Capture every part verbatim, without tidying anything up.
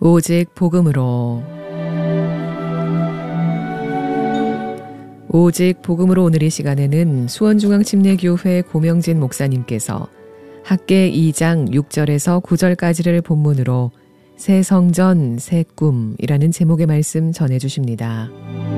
오직 복음으로. 오직 복음으로 오늘 이 시간에는 수원중앙침례교회 고명진 목사님께서 학개 이 장 육 절에서 구 절까지를 본문으로 새 성전 새 꿈이라는 제목의 말씀 전해주십니다.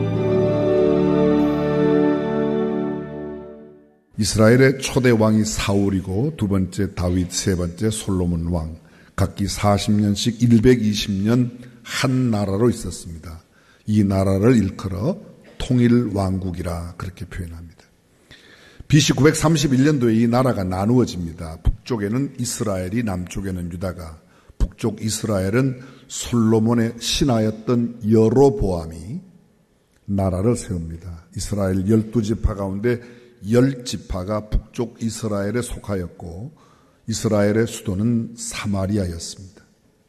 이스라엘의 초대 왕이 사울이고 두 번째 다윗, 세 번째 솔로몬 왕, 각기 사십 년씩 백이십 년 한 나라로 있었습니다. 이 나라를 일컬어 통일왕국이라 그렇게 표현합니다. 비씨 구백삼십일 년도에 이 나라가 나누어집니다. 북쪽에는 이스라엘이, 남쪽에는 유다가. 북쪽 이스라엘은 솔로몬의 신하였던 여로보암이 나라를 세웁니다. 이스라엘 열두 지파 가운데 열 지파가 북쪽 이스라엘에 속하였고 이스라엘의 수도는 사마리아였습니다.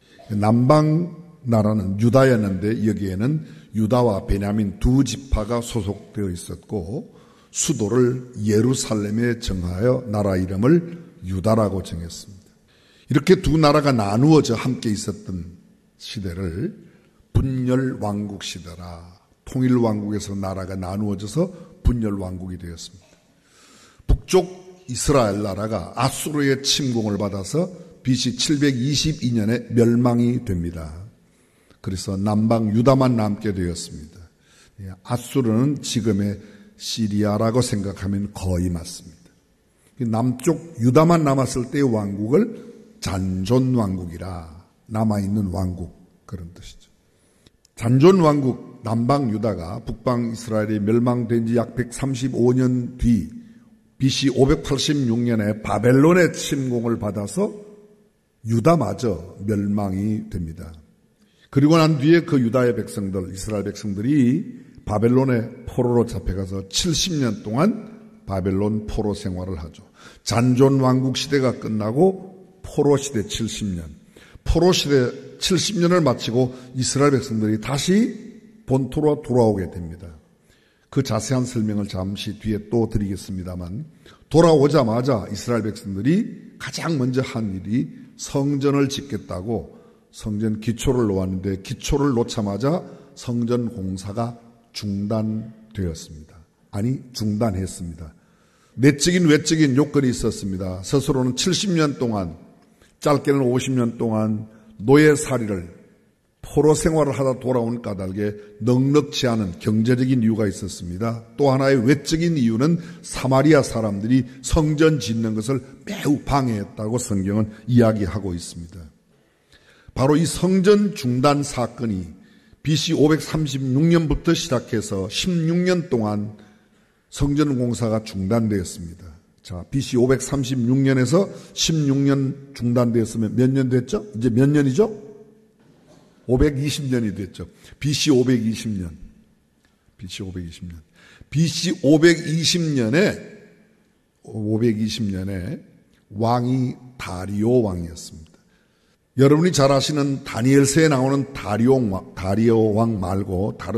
남방 나라는 유다였는데 여기에는 유다와 베냐민 두 지파가 소속되어 있었고 수도를 예루살렘에 정하여 나라 이름을 유다라고 정했습니다. 이렇게 두 나라가 나누어져 함께 있었던 시대를 분열왕국 시대라, 통일왕국에서 나라가 나누어져서 분열왕국이 되었습니다. 북쪽 이스라엘 나라가 아수르의 침공을 받아서 비씨 칠백이십이 년에 멸망이 됩니다. 그래서 남방 유다만 남게 되었습니다. 아수르는 지금의 시리아라고 생각하면 거의 맞습니다. 남쪽 유다만 남았을 때의 왕국을 잔존왕국이라, 남아있는 왕국, 그런 뜻이죠. 잔존왕국 남방 유다가 북방 이스라엘이 멸망된 지 약 백삼십오 년 뒤 비씨 오백팔십육 년에 바벨론의 침공을 받아서 유다마저 멸망이 됩니다. 그리고 난 뒤에 그 유다의 백성들, 이스라엘 백성들이 바벨론의 포로로 잡혀가서 칠십 년 동안 바벨론 포로 생활을 하죠. 잔존왕국 시대가 끝나고 포로 시대 칠십 년, 포로 시대 칠십 년을 마치고 이스라엘 백성들이 다시 본토로 돌아오게 됩니다. 그 자세한 설명을 잠시 뒤에 또 드리겠습니다만, 돌아오자마자 이스라엘 백성들이 가장 먼저 한 일이 성전을 짓겠다고 성전 기초를 놓았는데 기초를 놓자마자 성전 공사가 중단되었습니다. 아니, 중단했습니다. 내적인 외적인 요건이 있었습니다. 스스로는 칠십 년 동안, 짧게는 오십 년 동안 노예살이를, 포로 생활을 하다 돌아온 까닭에 넉넉지 않은 경제적인 이유가 있었습니다. 또 하나의 외적인 이유는 사마리아 사람들이 성전 짓는 것을 매우 방해했다고 성경은 이야기하고 있습니다. 바로 이 성전 중단 사건이 비씨 오백삼십육 년부터 시작해서 십육 년 동안 성전 공사가 중단되었습니다. 자, 비씨 오백삼십육 년에서 십육 년 중단되었으면 몇 년 됐죠? 이제 몇 년이죠? 오백이십 년이 됐죠. 비씨 오백이십 년. 비씨 오백이십 년. 비씨 오백이십 년에, 오백이십 년에 왕이 다리오 왕이었습니다. 여러분이 잘 아시는 다니엘서에 나오는 다리오 왕, 다리오 왕 말고 다른